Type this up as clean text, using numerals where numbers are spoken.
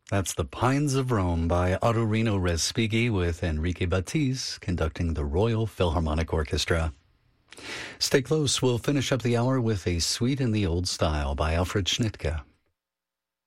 That's The Pines of Rome by Autorino Respighi with Enrique Batiste conducting the Royal Philharmonic Orchestra. Stay close. We'll finish up the hour with A Suite in the Old Style by Alfred Schnittke.